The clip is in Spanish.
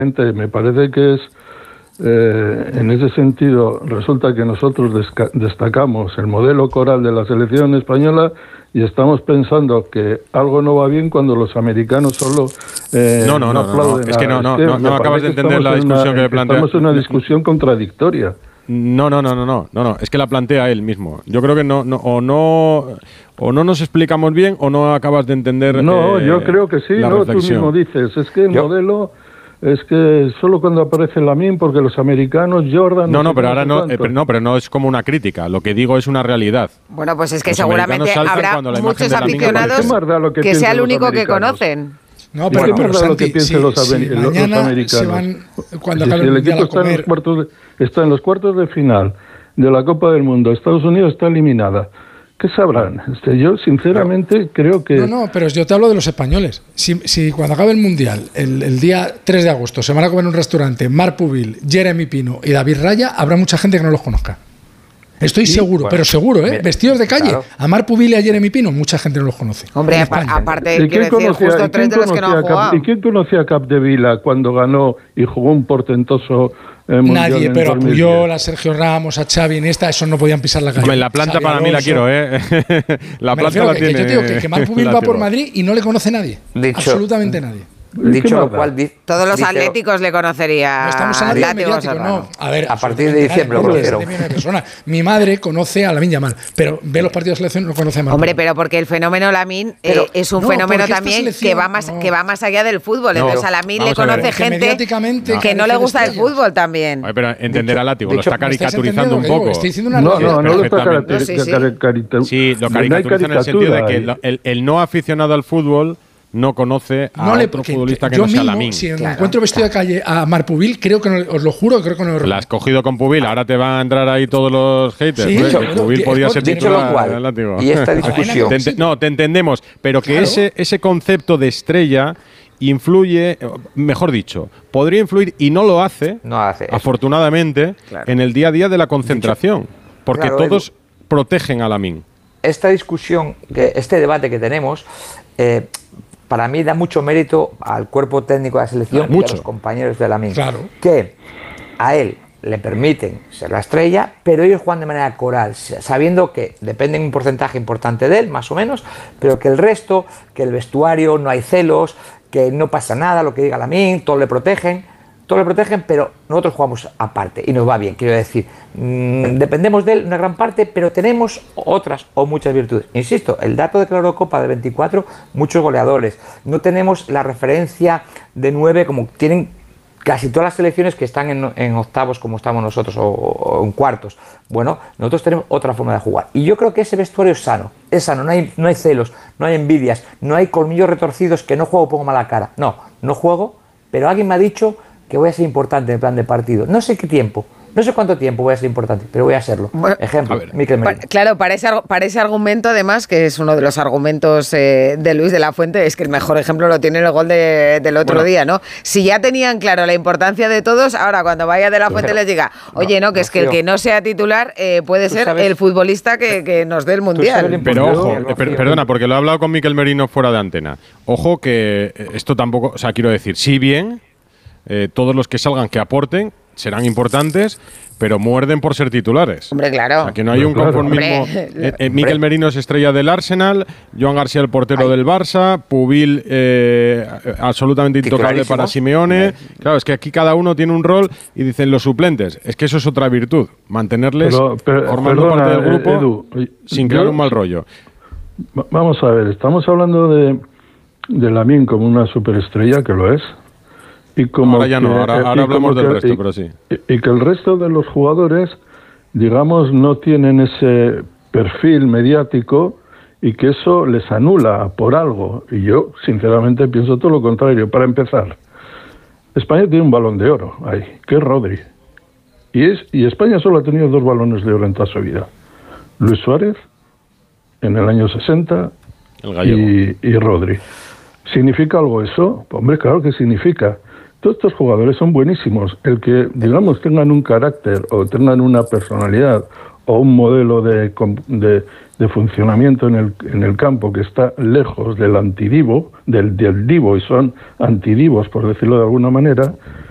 Me parece que es, en ese sentido, resulta que nosotros destacamos el modelo coral de la selección española y estamos pensando que algo no va bien cuando los americanos solo no aplauden. Es que no acabas de entender la discusión que plantea. Estamos en una discusión contradictoria. No, es que la plantea él mismo. Yo creo que o no nos explicamos bien o no acabas de entender. No, yo creo que sí, no, tú mismo dices, es que el modelo es que solo cuando aparece Lamine, porque los americanos, Jordan... pero no es como una crítica, lo que digo es una realidad. Bueno, pues es que seguramente habrá muchos aficionados que sea el único que conocen. No, pero lo que piensen los americanos. Se van, cuando si el equipo está en los cuartos de final de la Copa del Mundo, Estados Unidos está eliminada. ¿Qué sabrán? Yo, sinceramente, creo que... No, pero yo te hablo de los españoles. Si cuando acabe el Mundial, el día 3 de agosto, se van a comer en un restaurante Marc Pubil, Jeremy Pino y David Raya, habrá mucha gente que no los conozca. Estoy seguro, pero seguro, vestidos de calle. Claro. A Marc Pubil y a Jeremy Pino, mucha gente no los conoce. Hombre, aparte, quiero decir, justo 3 de los que no han jugado. ¿Y quién conocía a Capdevila cuando ganó y jugó un portentoso mundial? Nadie, pero a Puyol, a Sergio Ramos, a Xavi, Iniesta, esos no podían pisar la calle. Hombre, la planta para mí la quiero, La planta la tiene. Yo te digo que Marc Pubil va por Madrid y no le conoce nadie. Absolutamente nadie. Dicho lo cual, todos los atléticos le conocería. No estamos hablando de mediático, no. A partir de diciembre lo conocieron. Mi madre conoce a Lamine Yamal, pero ve los partidos de selección y no conoce a Marc. Hombre, pero porque el fenómeno Lamine es un fenómeno también que va más allá del fútbol. Entonces a Lamine le conoce gente que no le gusta el fútbol también. Pero entender a Látigo, lo está caricaturizando un poco. Estoy diciendo una no lo está caricaturizando. Sí, lo caricaturiza en el sentido de que el no aficionado al fútbol no conoce a otro futbolista que no sea Lamine. Si encuentro vestido de calle a Marc Pubil, creo que no, os lo juro, creo que no lo la has cogido con Pubil, ahora te van a entrar ahí todos los haters. Sí, Pubil podía ser titular. Y esta discusión. Te entendemos, pero que ese concepto de estrella influye, mejor dicho, podría influir y no lo hace, afortunadamente, en el día a día de la concentración, porque todos protegen a Lamine. Esta discusión, este debate que tenemos, para mí da mucho mérito al cuerpo técnico de la selección y a los compañeros de Lamine, que a él le permiten ser la estrella, pero ellos juegan de manera coral, sabiendo que dependen un porcentaje importante de él, más o menos, pero que el resto, que el vestuario, no hay celos, que no pasa nada, lo que diga Lamine, todos le protegen, pero nosotros jugamos aparte y nos va bien. Quiero decir, dependemos de él una gran parte, pero tenemos otras o muchas virtudes. Insisto, el dato de la Eurocopa de 24, muchos goleadores. No tenemos la referencia de 9 como tienen casi todas las selecciones que están en octavos como estamos nosotros o en cuartos. Bueno, nosotros tenemos otra forma de jugar. Y yo creo que ese vestuario es sano, no hay celos, no hay envidias, no hay colmillos retorcidos que no juego pongo mala cara. No juego, pero alguien me ha dicho que voy a ser importante en el plan de partido. No sé qué tiempo, no sé cuánto tiempo voy a ser importante, pero voy a serlo. Bueno, ejemplo, Mikel Merino. Claro, para ese argumento, además, que es uno de los argumentos de Luis de la Fuente, es que el mejor ejemplo lo tiene el gol del otro día, ¿no? Si ya tenían claro la importancia de todos, ahora cuando vaya de la Fuente les diga, oye, no, que es que el que no sea titular puede ser el futbolista que nos dé el Mundial. Pero ojo, perdona, porque lo he hablado con Mikel Merino fuera de antena. Ojo que esto tampoco, o sea, quiero decir, si bien todos los que salgan que aporten serán importantes, pero muerden por ser titulares. Hombre, claro. O sea, que no hay un conformismo. Mikel Merino es estrella del Arsenal, Joan García el portero del Barça, Pubil absolutamente intocable para Simeone. Claro, es que aquí cada uno tiene un rol y dicen los suplentes. Es que eso es otra virtud, mantenerles formando parte del grupo Edu, sin crear un mal rollo. Vamos a ver, estamos hablando de Lamine como una superestrella, que lo es. Y como ahora ya no, ahora hablamos del resto, pero sí. Y que el resto de los jugadores, digamos, no tienen ese perfil mediático y que eso les anula por algo. Y yo, sinceramente, pienso todo lo contrario. Para empezar, España tiene un balón de oro ahí, que es Rodri. Y España solo ha tenido 2 balones de oro en toda su vida. Luis Suárez, en el año 60, el gallego. Y Rodri. ¿Significa algo eso? Hombre, claro que significa. Todos estos jugadores son buenísimos. El que, digamos, tengan un carácter o tengan una personalidad o un modelo de funcionamiento en el campo que está lejos del antidivo, del divo, y son antidivos, por decirlo de alguna manera,